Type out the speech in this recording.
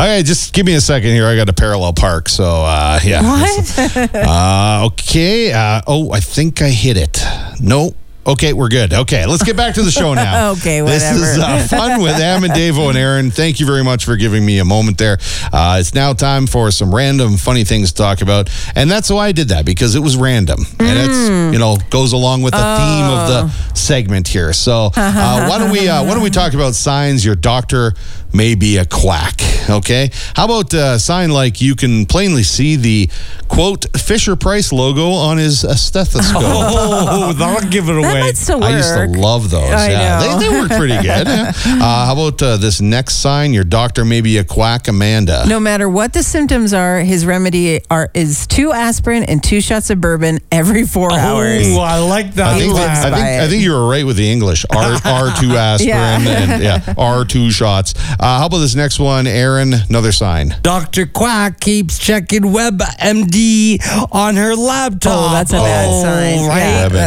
Okay, just give me a second here. I got a parallel park, so yeah. What? Okay. I think I hit it. No. Okay, we're good. Okay, let's get back to the show now. Okay, whatever. This is fun with Am and Davo and Aaron. Thank you very much for giving me a moment there. It's now time for some random funny things to talk about. And that's why I did that, because it was random. And it's, goes along with the theme of the segment here. So why don't we talk about signs your doctor may be a quack, okay? How about a sign like you can plainly see the, quote, Fisher-Price logo on his stethoscope? Oh, that'll give it away. That might still work. I used to love those. I know. They work pretty good. Yeah. How about this next sign? Your doctor may be a quack, Amanda. No matter what the symptoms are, his remedy is 2 aspirin and 2 shots of bourbon every 4 hours. Oh, I like that. I think you were right with the English. R2 aspirin and R2 shots. How about this next one, Aaron? Another sign. Dr. Quack keeps checking WebMD on her laptop. Oh, that's a bad sign. Right? Yeah.